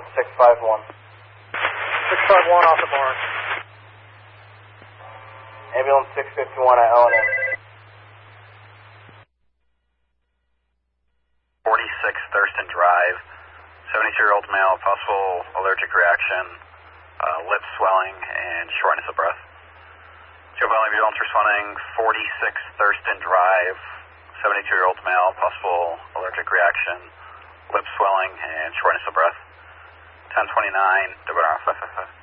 Ambulance 651. 651 off the barn. Ambulance 651 at L&M. 46 Thurston Drive. 72-year-old male, possible allergic reaction, lip swelling, and shortness of breath. Giovanni ambulance responding 46 Thurston Drive. 72-year-old male, possible allergic reaction, lip swelling, and shortness of breath. 1029, Deborah 555.